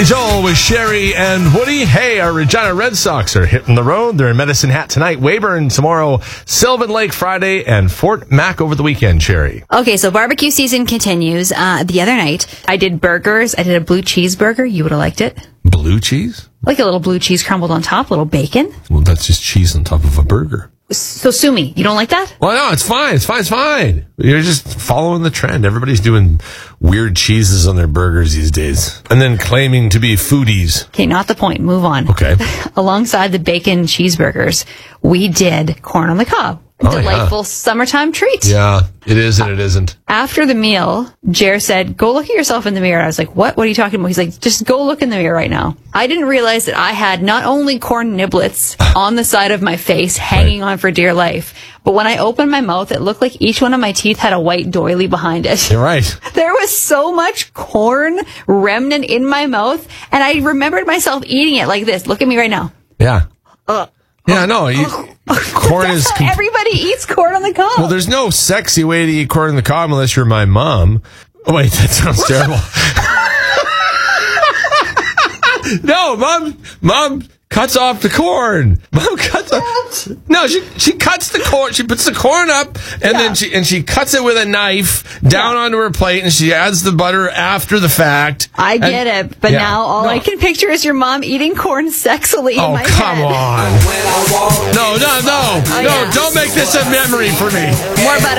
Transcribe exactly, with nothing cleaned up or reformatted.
Billy Joel with Sherry and Woody. Hey, our Regina Red Sox are hitting the road. They're in Medicine Hat tonight, Weyburn tomorrow, Sylvan Lake Friday, and Fort Mac over the weekend, Sherry. Okay, so barbecue season continues. Uh, the other night, I did burgers. I did a blue cheeseburger. You would have liked it. Blue cheese? Like a little blue cheese crumbled on top, little bacon. Well, that's just cheese on top of a burger. So sue me. You don't like that? Well, no, it's fine. It's fine. It's fine. You're just following the trend. Everybody's doing weird cheeses on their burgers these days. And then claiming to be foodies. Okay, not the point. Move on. Okay. Alongside the bacon cheeseburgers, we did corn on the cob. A Oh, delightful yeah. summertime treat. Yeah, it is and it isn't. After the meal, Jer said, go look at yourself in the mirror. I was like, what? What are you talking about? He's like, just go look in the mirror right now. I didn't realize that I had not only corn niblets on the side of my face hanging Right. on for dear life, but when I opened my mouth, it looked like each one of my teeth had a white doily behind it. You're right. There was so much corn remnant in my mouth, and I remembered myself eating it like this. Look at me right now. Yeah. Uh, Yeah, no. You, corn That's is... how com- everybody eats corn on the cob. well, there's no sexy way to eat corn on the cob unless you're my mom. Oh, wait, that sounds terrible. No, mom, mom cuts off the corn. Mom cuts off. No, she she cuts the corn. She puts the corn up, and Yeah. then she and she cuts it with a knife down Yeah. onto her plate, and she adds the butter after the fact. I And- get it, but yeah, now all no. I can picture is your mom eating corn sexily in Oh, my come head. on. No, no, no. Oh, no, yeah. don't make this a memory for me. More butter.